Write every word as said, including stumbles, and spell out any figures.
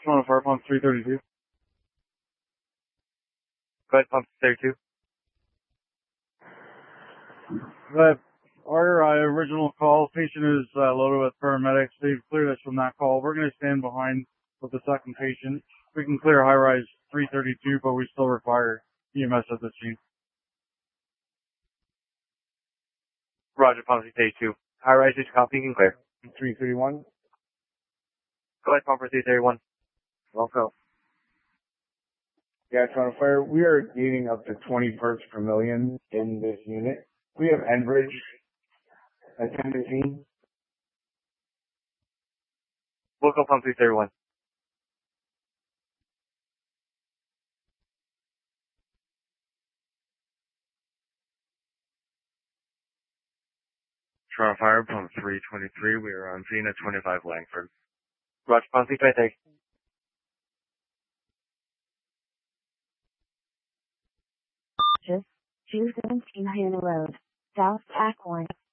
Toronto Fire Pump three thirty-two. Go ahead, pump thirty-two. But our uh, original call, patient is uh, loaded with paramedics. They've cleared us from that call. We're going to stand behind with the second patient. We can clear high-rise three thirty-two, but we still require E M S at the scene. Roger, pump three thirty-two. High-rise, is copy, you can clear. three thirty-one. Go ahead, pump for three thirty-one. Welcome. Yeah, Toronto Fire, we are gaining up to twenty parts per million in this unit. We have Enbridge attending the scene. We'll go pump three thirty-one. Toronto Fire, pump three twenty-three. We are on scene at twenty-five Langford. Roger, pump three twenty-three. two seventeen Hannah Road, South Pack one.